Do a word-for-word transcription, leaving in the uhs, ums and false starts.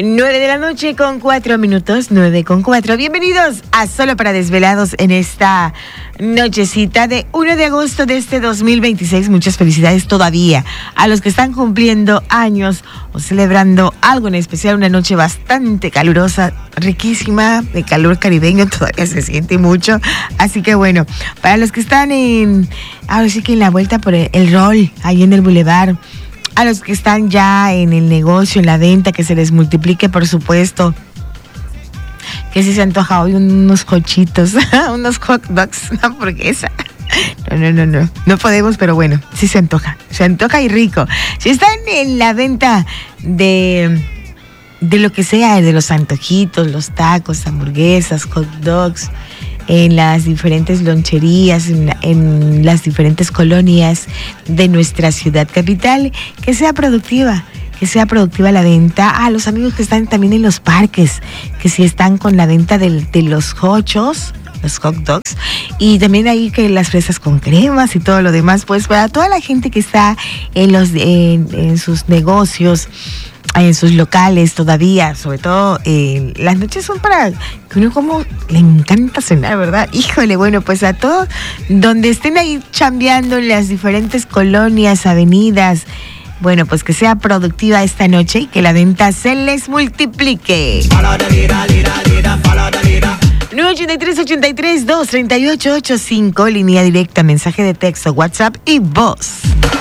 Nueve de la noche con cuatro minutos, nueve con cuatro. Bienvenidos a Solo para Desvelados en esta nochecita de uno de agosto de este dos mil veintiséis. Muchas felicidades todavía a los que están cumpliendo años o celebrando algo en especial. Una noche bastante calurosa, riquísima, de calor caribeño, todavía se siente mucho. Así que bueno, para los que están en, ahora sí que en la vuelta por el, el rol, ahí en el bulevar, a los que están ya en el negocio, en la venta, que se les multiplique, por supuesto. Que si se antoja hoy unos cochitos, unos hot dogs, una hamburguesa. No, no, no, no. No podemos, pero bueno, sí se antoja. Se antoja y rico. Si están en la venta de, de lo que sea, de los antojitos, los tacos, hamburguesas, hot dogs, en las diferentes loncherías, en, en las diferentes colonias de nuestra ciudad capital, que sea productiva, que sea productiva la venta. A los amigos que están también en los parques, que si están con la venta de, de los hochos, los hot dogs, y también ahí que las fresas con cremas y todo lo demás, pues para toda la gente que está en los en, en sus negocios, en sus locales todavía, sobre todo eh, las noches son para que uno como le encanta cenar, ¿verdad? Híjole, bueno, pues a todos donde estén ahí chambeando en las diferentes colonias, avenidas, bueno, pues que sea productiva esta noche y que la venta se les multiplique. nueve ochenta y tres, ochenta y tres, dos treinta y ocho ochenta y cinco, línea directa, mensaje de texto, WhatsApp y voz.